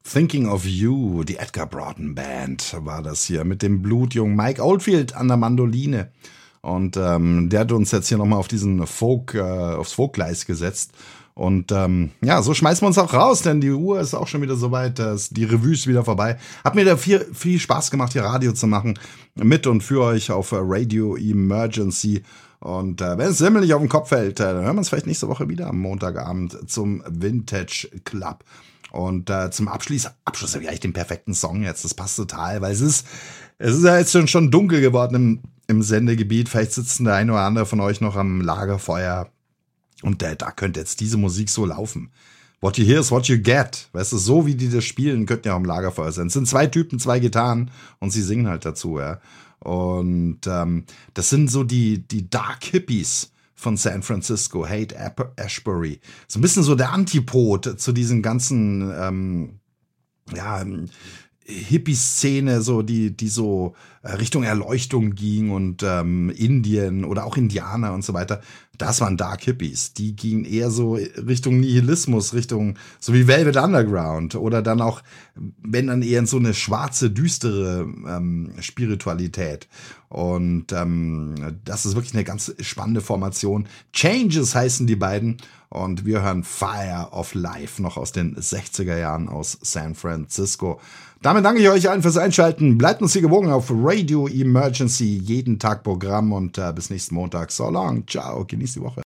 Thinking of You, die Edgar Broughton Band war das hier mit dem blutjungen Mike Oldfield an der Mandoline. Und der hat uns jetzt hier nochmal auf diesen aufs Folkgleis gesetzt. Und so schmeißen wir uns auch raus, denn die Uhr ist auch schon wieder soweit, die Revue ist wieder vorbei. Hat mir da viel Spaß gemacht, hier Radio zu machen, mit und für euch auf Radio Emergency. Und wenn es simmelig auf den Kopf fällt, dann hören wir uns vielleicht nächste Woche wieder am Montagabend zum Vintage Club. Und zum Abschluss habe ich eigentlich den perfekten Song jetzt. Das passt total, weil es ist ja jetzt schon dunkel geworden im Sendegebiet. Vielleicht sitzen der eine oder andere von euch noch am Lagerfeuer. Und da könnte jetzt diese Musik so laufen. What you hear is what you get. Weißt du, so wie die das spielen, könnten ja auch am Lagerfeuer sein. Es sind 2 Typen, 2 Gitarren und sie singen halt dazu, ja. Und das sind so die Dark Hippies von San Francisco, Haight Ashbury. So ein bisschen so der Antipod zu diesen ganzen Hippie-Szene, so die so Richtung Erleuchtung ging und Indien oder auch Indianer und so weiter. Das waren Dark Hippies. Die gingen eher so Richtung Nihilismus, Richtung so wie Velvet Underground oder dann auch, wenn dann eher in so eine schwarze, düstere Spiritualität. Und das ist wirklich eine ganz spannende Formation. Changes heißen die beiden. Und wir hören Fire of Life noch aus den 60er Jahren aus San Francisco. Damit danke ich euch allen fürs Einschalten. Bleibt uns hier gewogen auf Radio Emergency. Jeden Tag Programm und bis nächsten Montag. So long. Ciao. Genießt die Woche.